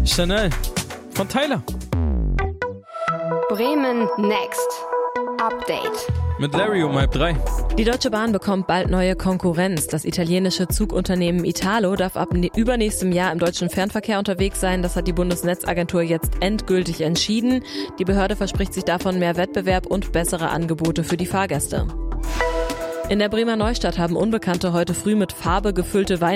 Chanel von Tyler. Bremen Next Update. Mit Larry um 2:30. Die Deutsche Bahn bekommt bald neue Konkurrenz. Das italienische Zugunternehmen Italo darf ab übernächstem Jahr im deutschen Fernverkehr unterwegs sein. Das hat die Bundesnetzagentur jetzt endgültig entschieden. Die Behörde verspricht sich davon mehr Wettbewerb und bessere Angebote für die Fahrgäste. In der Bremer Neustadt haben Unbekannte heute früh mit Farbe gefüllte